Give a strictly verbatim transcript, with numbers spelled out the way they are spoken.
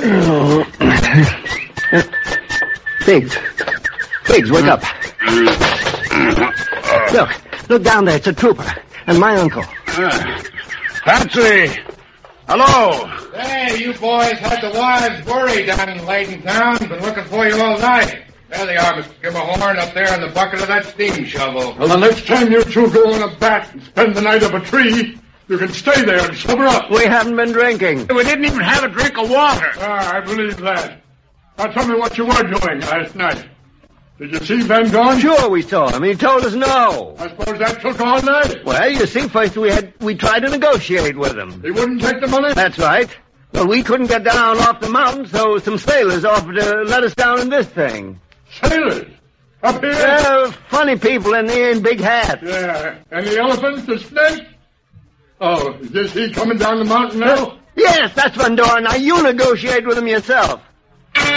Biggs. Biggs, wake up. Look, look down there. It's a trooper. And my uncle. Uh, Patsy! Hello! Hey, you boys had the wives worried down in Layton Town. Been looking for you all night. There they are, Mister Skimmerhorn, up there in the bucket of that steam shovel. Well, the next time you two go on a bat and spend the night up a tree, you can stay there and sober up. We haven't been drinking. We didn't even have a drink of water. Ah, I believe that. Now tell me what you were doing last night. Did you see Ben gone? Sure we saw him. He told us no. I suppose that took all night. Well, you see, first we had we tried to negotiate with him. He wouldn't take the money? That's right. Well, we couldn't get down off the mountain, so some sailors offered to let us down in this thing. Sailors? Up here? Yeah, funny people in there in big hats. Yeah. And the elephants, the snakes? Oh, is this he coming down the mountain now? Yes, that's Van Doren. Now, you negotiate with him yourself.